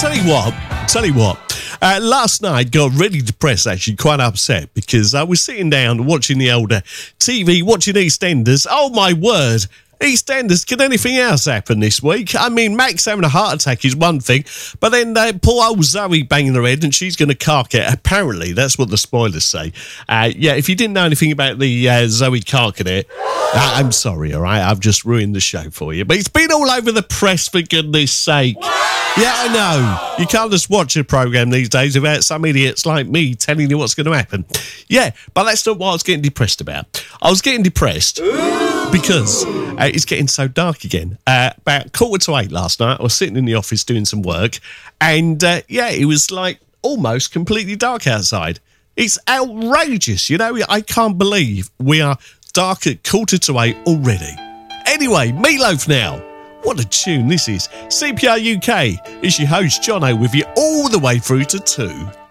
Tell you what. Last night got really depressed, actually, quite upset, because I was sitting down watching the older TV, watching EastEnders. Oh, my word. EastEnders, can anything else happen this week? I mean, Max having a heart attack is one thing, but then poor old Zoe banging her head and she's going to cark it. Apparently, that's what the spoilers say. Yeah, if you didn't know anything about the Zoe carking it, I'm sorry, all right? I've just ruined the show for you. But it's been all over the press, for goodness sake. Yeah, I know. You can't just watch a programme these days without some idiots like me telling you what's going to happen. Yeah, but that's not what I was getting depressed about. I was getting depressed because it's getting so dark again. About 7:45 last night, I was sitting in the office doing some work, and yeah, it was like almost completely dark outside. It's outrageous, you know. I can't believe we are dark at 7:45 already. Anyway, Meatloaf now. What a tune this is. CPR UK. It's your host, Jono, with you all the way through to 2.